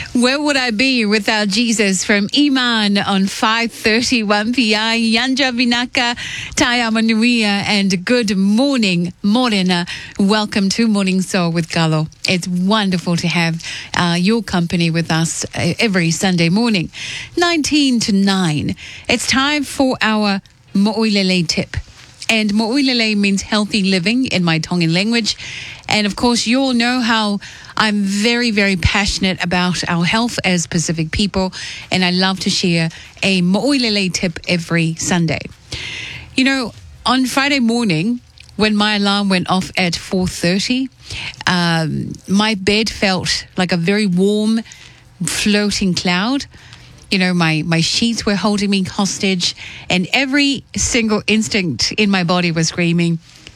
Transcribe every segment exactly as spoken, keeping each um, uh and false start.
Where would I be without Jesus from Iman on five thirty-one p m. Yanja Vinaka, Taya Manuia, and good morning, Morena. Welcome to Morning Soul with Galo. It's wonderful to have uh, your company with us uh, every Sunday morning. nineteen to nine. It's time for our Mo'oilele tip. And Mo'oilele means healthy living in my Tongan language. And of course, you all know how I'm very, very passionate about our health as Pacific people. And I love to share a Mo'oilele tip every Sunday. You know, on Friday morning, when my alarm went off at four thirty, um, my bed felt like a very warm, floating cloud. You know, my, my sheets were holding me hostage, and every single instinct in my body was screaming,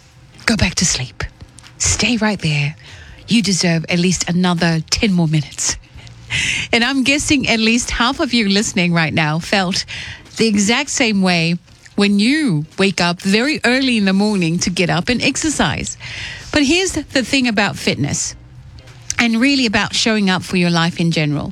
go back to sleep. Stay right there. You deserve at least another ten more minutes. And I'm guessing at least half of you listening right now felt the exact same way when you wake up very early in the morning to get up and exercise. But here's the thing about fitness, and really about showing up for your life in general.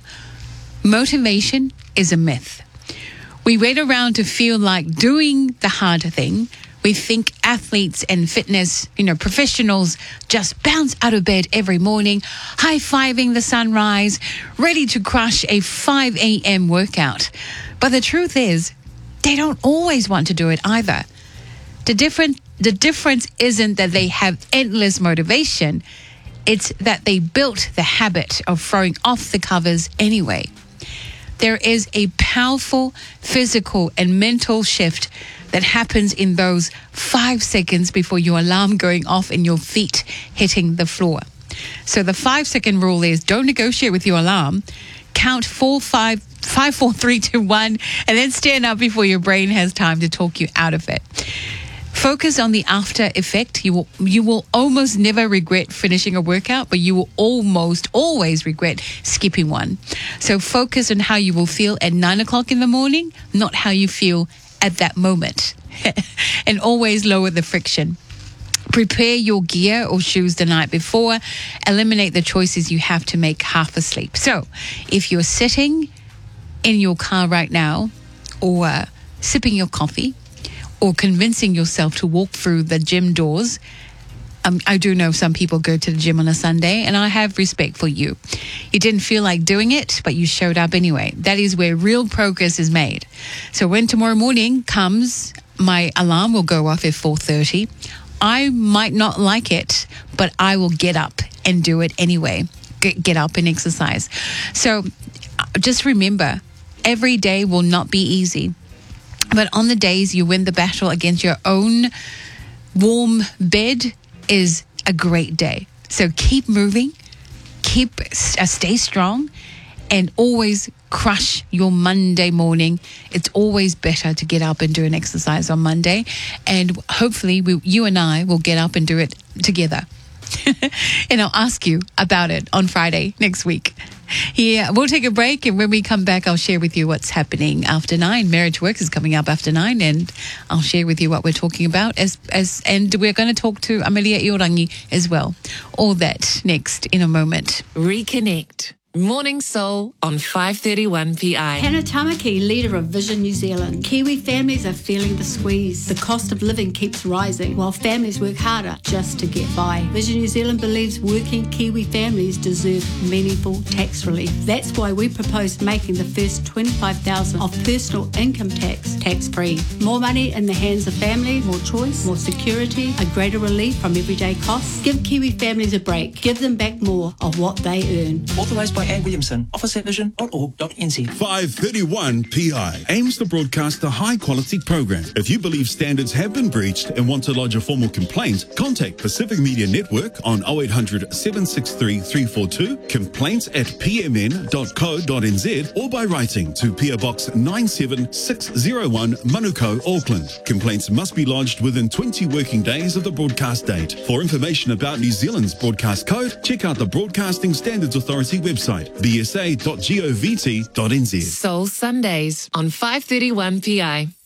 Motivation is a myth. We wait around to feel like doing the hard thing. We think athletes and fitness, you know, professionals just bounce out of bed every morning, high-fiving the sunrise, ready to crush a five a m workout. But the truth is, they don't always want to do it either. The different, the difference isn't that they have endless motivation. It's that they built the habit of throwing off the covers anyway. There is a powerful physical and mental shift that happens in those five seconds before your alarm going off and your feet hitting the floor. So the five second rule is don't negotiate with your alarm. Count four, five, five, four, three, two, one, and then stand up before your brain has time to talk you out of it. Focus on the after effect. You will, you will almost never regret finishing a workout, but you will almost always regret skipping one. So focus on how you will feel at nine o'clock in the morning, not how you feel at that moment. And always lower the friction. Prepare your gear or shoes the night before. Eliminate the choices you have to make half asleep. So if you're sitting in your car right now, or uh, sipping your coffee, or convincing yourself to walk through the gym doors. Um, I do know some people go to the gym on a Sunday, and I have respect for you. You didn't feel like doing it, but you showed up anyway. That is where real progress is made. So when tomorrow morning comes, my alarm will go off at four thirty. I might not like it, but I will get up and do it anyway. Get, get up and exercise. So just remember, every day will not be easy. But on the days you win the battle against your own warm bed is a great day. So keep moving, keep uh, stay strong, and always crush your Monday morning. It's always better to get up and do an exercise on Monday. And hopefully we, you and I will get up and do it together. And I'll ask you about it on Friday next week. Yeah, we'll take a break, and when we come back, I'll share with you what's happening after nine. Marriage Works is coming up after nine, and I'll share with you what we're talking about. As as and we're going to talk to Amelia Iorangi as well. All that next in a moment. Reconnect. Morning Soul on five thirty-one p m. Hannah Tamaki, leader of Vision New Zealand. Kiwi families are feeling the squeeze. The cost of living keeps rising while families work harder just to get by. Vision New Zealand believes working Kiwi families deserve meaningful tax relief. That's why we proposed making the first twenty-five thousand dollars of personal income tax tax-free. More money in the hands of families, more choice, more security, a greater relief from everyday costs. Give Kiwi families a break. Give them back more of what they earn. Authorised by Anne Williamson, office at vision dot org dot n z. five thirty-one p m aims to broadcast a high-quality program. If you believe standards have been breached and want to lodge a formal complaint, contact Pacific Media Network on oh eight hundred, seven six three, three four two, complaints at p m n dot co dot n z, or by writing to P O Box nine seven six zero one, Manukau, Auckland. Complaints must be lodged within twenty working days of the broadcast date. For information about New Zealand's broadcast code, check out the Broadcasting Standards Authority website, b s a dot govt dot n z. Soul Sundays on five thirty-one p m.